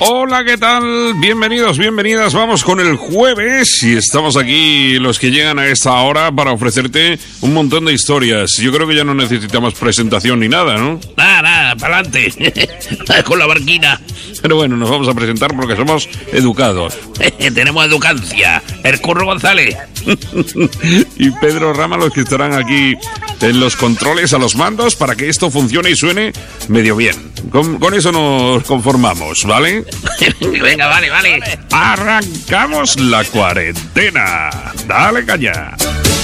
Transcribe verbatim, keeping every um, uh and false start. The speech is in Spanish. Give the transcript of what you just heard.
Hola, ¿qué tal? Bienvenidos, bienvenidas. Vamos con el jueves y estamos aquí los que llegan a esta hora para ofrecerte un montón de historias. Yo creo que ya no necesitamos presentación ni nada, ¿no? Nada, nada, para adelante. Con la barquina. Pero bueno, nos vamos a presentar porque somos educados. Tenemos educancia. El Curro González. Y Pedro Rama, los que estarán aquí en los controles a los mandos para que esto funcione y suene medio bien. Con, con eso nos conformamos, ¿vale? Venga, vale, vale. Arrancamos la cuarentena. Dale caña.